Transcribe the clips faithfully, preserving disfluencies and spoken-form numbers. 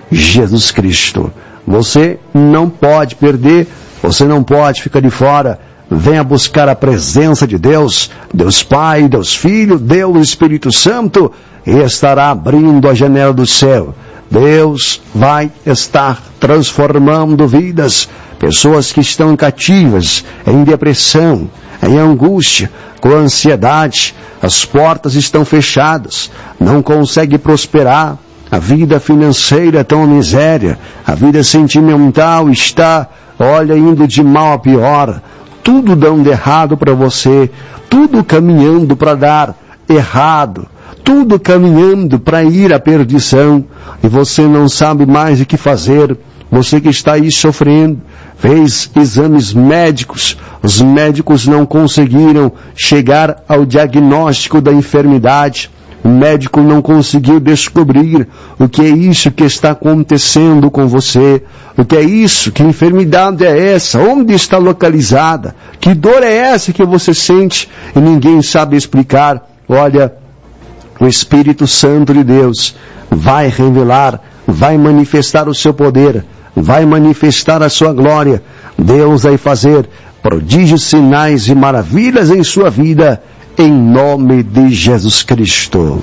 Jesus Cristo. Você não pode perder, você não pode ficar de fora. Venha buscar a presença de Deus, Deus Pai, Deus Filho, Deus Espírito Santo, e estará abrindo a janela do céu. Deus vai estar transformando vidas, pessoas que estão cativas, em depressão, em angústia, com ansiedade. As portas estão fechadas, não consegue prosperar. A vida financeira está uma miséria, a vida sentimental está, olha, indo de mal a pior. Tudo dando errado para você, tudo caminhando para dar errado, tudo caminhando para ir à perdição, e você não sabe mais o que fazer. Você que está aí sofrendo, fez exames médicos, os médicos não conseguiram chegar ao diagnóstico da enfermidade. O médico não conseguiu descobrir o que é isso que está acontecendo com você. O que é isso? Que enfermidade é essa? Onde está localizada? Que dor é essa que você sente? E ninguém sabe explicar. Olha, o Espírito Santo de Deus vai revelar, vai manifestar o seu poder, vai manifestar a sua glória. Deus vai fazer prodígios, sinais e maravilhas em sua vida, em nome de Jesus Cristo.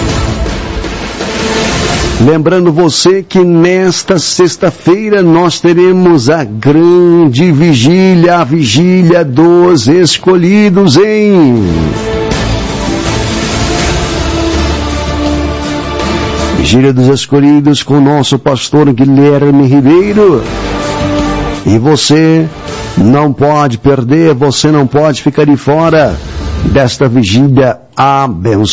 Lembrando você que nesta sexta-feira nós teremos a grande vigília, a vigília dos escolhidos em Vigília dos Escolhidos com o nosso pastor Guilherme Ribeiro. E você não pode perder, você não pode ficar de fora desta vigília abençoada.